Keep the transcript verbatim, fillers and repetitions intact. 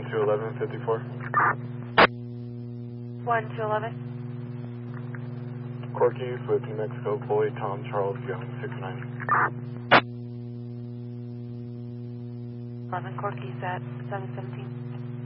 two eleven fifty-four. one two eleven. Corky's with New Mexico, Boyd, Tom, Charles, Young, six nine. eleven Corky's at seven seventeen.